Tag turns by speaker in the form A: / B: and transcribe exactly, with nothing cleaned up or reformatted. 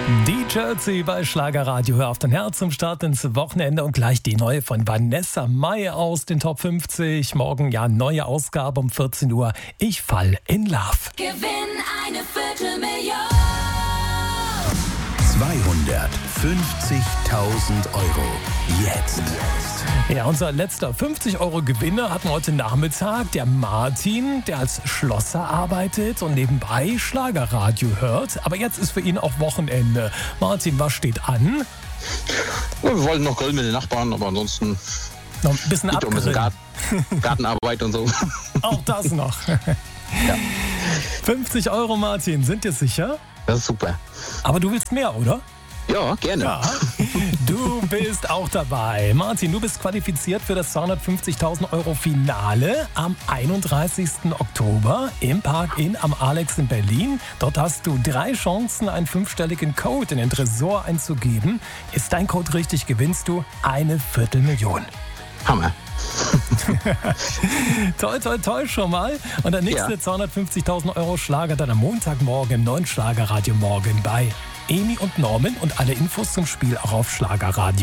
A: Die Jersey bei Schlagerradio. Hör auf dein Herz zum Start ins Wochenende und gleich die neue von Vanessa Mai aus den Top fünfzig. Morgen ja neue Ausgabe um vierzehn Uhr. Ich fall in Love.
B: Gewinn eine Viertelmillion.
C: zweihundertfünfzigtausend Euro. Jetzt.
A: Ja, unser letzter fünfzig Euro Gewinner hatten heute Nachmittag der Martin, der als Schlosser arbeitet und nebenbei Schlagerradio hört. Aber jetzt ist für ihn auch Wochenende. Martin, was steht an?
D: Ja, wir wollten noch grillen mit den Nachbarn, aber ansonsten
A: Noch ein bisschen
D: gibt auch ein bisschen
A: abgrillen.
D: Garten, Gartenarbeit und so.
A: Auch das noch.
D: Ja.
A: fünfzig Euro, Martin, sind dir sicher?
D: Das ist super.
A: Aber du willst mehr, oder?
D: Ja, gerne.
A: Ja, du bist auch dabei. Martin, du bist qualifiziert für das zweihundertfünfzigtausend Euro Finale am einunddreißigsten Oktober im Park Inn am Alex in Berlin. Dort hast du drei Chancen, einen fünfstelligen Code in den Tresor einzugeben. Ist dein Code richtig, gewinnst du eine Viertelmillion.
D: Hammer.
A: Toll, toll, toll schon mal. Und der nächste
D: Ja.
A: zweihundertfünfzigtausend Euro Schlager dann am Montagmorgen im neuen Schlagerradio morgen bei Emi und Norman. Und alle Infos zum Spiel auch auf Schlagerradio.